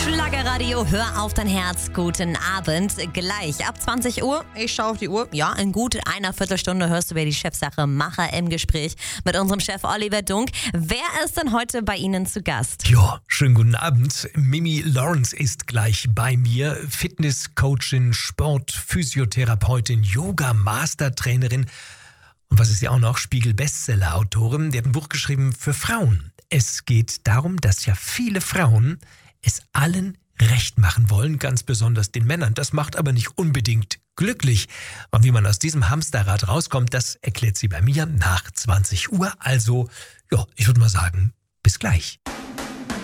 Schlagerradio, hör auf dein Herz. Guten Abend. Gleich ab 20 Uhr, ich schaue auf die Uhr, ja, in gut einer Viertelstunde hörst du über die Chefsache Macher im Gespräch mit unserem Chef Oliver Dunk. Wer ist denn heute bei Ihnen zu Gast? Ja, schönen guten Abend. Mimi Lawrence ist gleich bei mir. Fitnesscoachin, Sportphysiotherapeutin, Yoga-Mastertrainerin. Und was ist sie auch noch? Spiegel-Bestseller-Autorin. Die hat ein Buch geschrieben für Frauen. Es geht darum, dass ja viele Frauen es allen recht machen wollen, ganz besonders den Männern. Das macht aber nicht unbedingt glücklich. Und wie man aus diesem Hamsterrad rauskommt, das erklärt sie bei mir nach 20 Uhr. Also, ja, ich würde mal sagen, bis gleich.